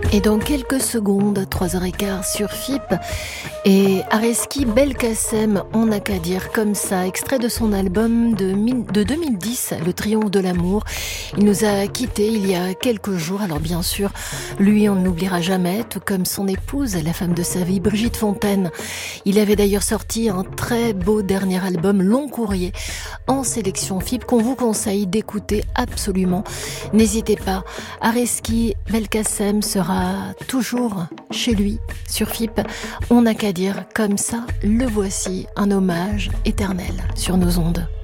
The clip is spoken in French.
Et dans quelques secondes, 3h15 sur FIP, et Areski Belkacem, on n'a qu'à dire comme ça, extrait de son album de 2010, Le Triomphe de l'amour. Il nous a quittés il y a quelques jours, alors bien sûr, lui on ne l'oubliera jamais, tout comme son épouse, la femme de sa vie, Brigitte Fontaine. Il avait d'ailleurs sorti un très beau dernier album, Long Courrier, en sélection FIP, qu'on vous conseille d'écouter absolument. N'hésitez pas, Areski Belkacem sera toujours chez lui sur FIP. On n'a qu'à dire comme ça, le voici, un hommage éternel sur nos ondes.